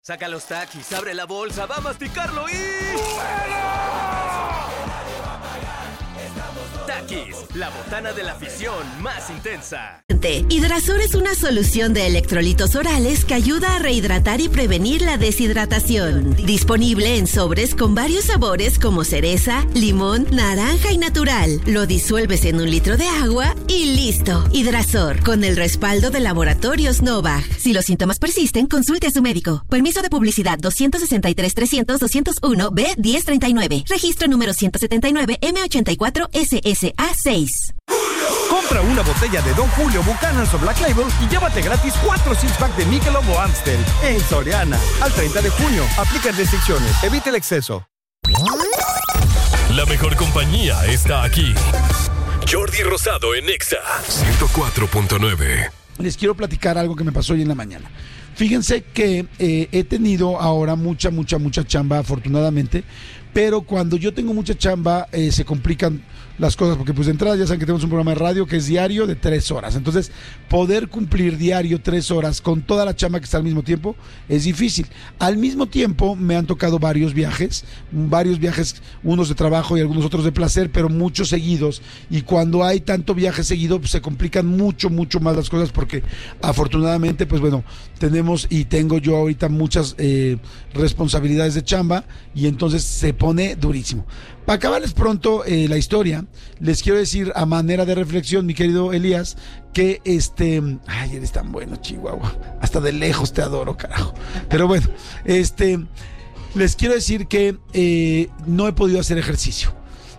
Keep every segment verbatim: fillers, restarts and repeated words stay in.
Saca los Takis, abre la bolsa, va a masticarlo y... Takis, la botana de la afición más intensa. Hidrasor es una solución de electrolitos orales que ayuda a rehidratar y prevenir la deshidratación. Disponible en sobres con varios sabores como cereza, limón, naranja y natural. Lo disuelves en un litro de agua y listo. Hidrasor, con el respaldo de Laboratorios Novag. Si los síntomas persisten, consulte a su médico. Permiso de publicidad doscientos sesenta y tres trescientos doscientos uno B diez treinta y nueve. Registro número ciento setenta y nueve M ochenta y cuatro S S A seis. Compra una botella de Don Julio Buchanan's o Black Label y llévate gratis cuatro six-pack de Michelob o Amstel en Soriana. Al treinta de junio. Aplican restricciones. Evite el exceso. La mejor compañía está aquí. Jordi Rosado en Exa ciento cuatro punto nueve. Les quiero platicar algo que me pasó hoy en la mañana. Fíjense que eh, he tenido ahora mucha, mucha, mucha chamba, afortunadamente, pero cuando yo tengo mucha chamba eh, se complican las cosas, porque pues de entrada ya saben que tenemos un programa de radio que es diario de tres horas, entonces poder cumplir diario tres horas con toda la chamba que está al mismo tiempo es difícil. Al mismo tiempo me han tocado varios viajes, varios viajes, unos de trabajo y algunos otros de placer, pero muchos seguidos, y cuando hay tanto viaje seguido pues se complican mucho, mucho más las cosas, porque afortunadamente pues bueno, tenemos y tengo yo ahorita muchas eh, responsabilidades de chamba, y entonces se pone durísimo. Para acabarles pronto eh, la historia, les quiero decir a manera de reflexión, mi querido Elías, que este... Ay, eres tan bueno, Chihuahua. Hasta de lejos te adoro, carajo. Pero bueno, este... les quiero decir que eh, no he podido hacer ejercicio.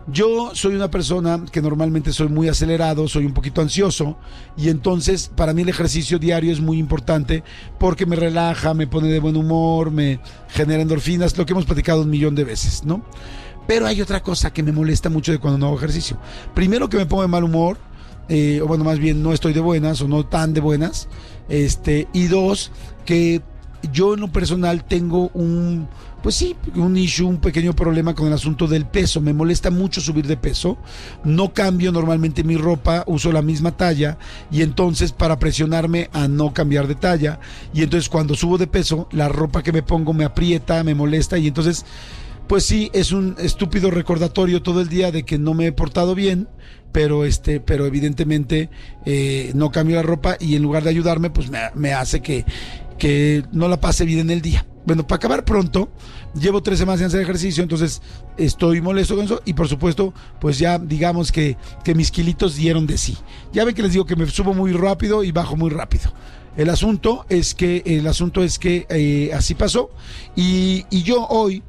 Yo soy una persona que normalmente soy muy acelerado, soy un poquito ansioso, y entonces para mí el ejercicio diario es muy importante porque me relaja, me pone de buen humor, me genera endorfinas, lo que hemos platicado un millón de veces, ¿no? Pero hay otra cosa que me molesta mucho de cuando no hago ejercicio. Primero, que me pongo de mal humor, eh, o bueno, más bien no estoy de buenas o no tan de buenas. Este, y dos, que yo en lo personal tengo un, pues sí, un issue, un pequeño problema con el asunto del peso. Me molesta mucho subir de peso. No cambio normalmente mi ropa, uso la misma talla, y entonces para presionarme a no cambiar de talla, y entonces cuando subo de peso, la ropa que me pongo me aprieta, me molesta, y entonces... pues sí, es un estúpido recordatorio todo el día de que no me he portado bien, pero este, pero evidentemente eh, no cambio la ropa, y en lugar de ayudarme, pues me, me hace que, que no la pase bien en el día. Bueno, para acabar pronto, llevo tres semanas sin hacer ejercicio, entonces estoy molesto con eso, y por supuesto, pues ya digamos que, que mis kilitos dieron de sí. Ya ven que les digo que me subo muy rápido y bajo muy rápido. El asunto es que, el asunto es que eh, así pasó, y, y yo hoy...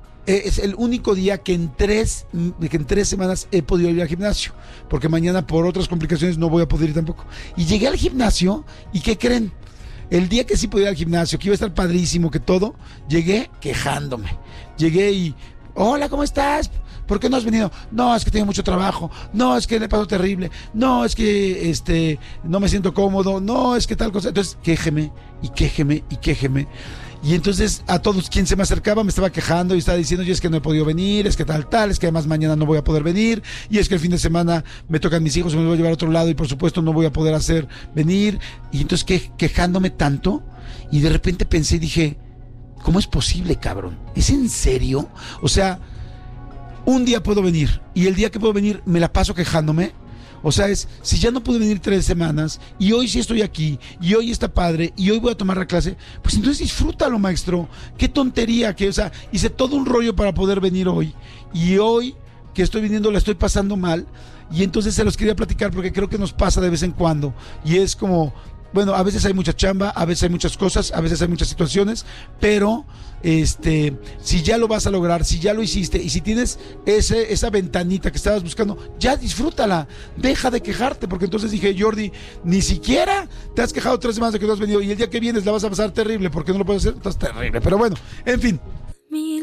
es el único día que en tres que en tres semanas he podido ir al gimnasio, porque mañana por otras complicaciones no voy a poder ir tampoco. Y llegué al gimnasio, ¿y qué creen? El día que sí podía ir al gimnasio, que iba a estar padrísimo, que todo, llegué quejándome. Llegué y, hola, ¿cómo estás? ¿Por qué no has venido? No, es que tengo mucho trabajo. No, es que le pasó terrible. No, es que este no me siento cómodo. No, es que tal cosa. Entonces, quéjeme y quéjeme y quéjeme. Y entonces a todos quien se me acercaba me estaba quejando y estaba diciendo, yo es que no he podido venir, es que tal, tal, es que además mañana no voy a poder venir, y es que el fin de semana me tocan mis hijos y me los voy a llevar a otro lado y por supuesto no voy a poder hacer venir. Y entonces que, quejándome tanto, y de repente pensé y dije, ¿cómo es posible, cabrón? ¿Es en serio? O sea, un día puedo venir y el día que puedo venir me la paso quejándome. O sea, es, si ya no pude venir tres semanas y hoy sí estoy aquí y hoy está padre y hoy voy a tomar la clase, pues entonces disfrútalo, maestro. Qué tontería, que, o sea, hice todo un rollo para poder venir hoy, y hoy que estoy viniendo la estoy pasando mal, y entonces se los quería platicar porque creo que nos pasa de vez en cuando, y es como, bueno, a veces hay mucha chamba, a veces hay muchas cosas, a veces hay muchas situaciones, pero este, si ya lo vas a lograr, si ya lo hiciste, y si tienes ese, esa ventanita que estabas buscando, ya disfrútala, deja de quejarte, porque entonces dije, Jordi, ni siquiera te has quejado tres semanas de que no has venido, y el día que vienes la vas a pasar terrible, porque no lo puedes hacer, estás terrible, pero bueno, en fin.